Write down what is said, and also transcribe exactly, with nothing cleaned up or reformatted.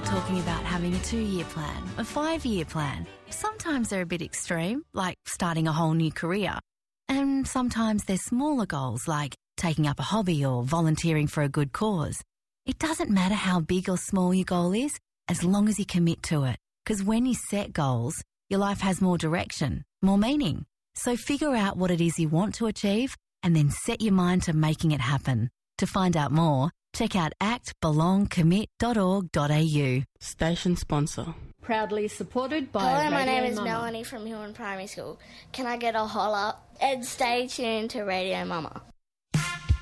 talking about having a two-year plan, a five-year plan. Sometimes they're a bit extreme, like starting a whole new career. And sometimes they're smaller goals, like taking up a hobby or volunteering for a good cause. It doesn't matter how big or small your goal is, as long as you commit to it. Because when you set goals, your life has more direction, more meaning. So figure out what it is you want to achieve and then set your mind to making it happen. To find out more, check out act belong commit dot org dot a u. Station sponsor. Proudly supported by Hello, Radio my name is Mama. Melanie from Huon Primary School. Can I get a holler? And stay tuned to Radio Mama.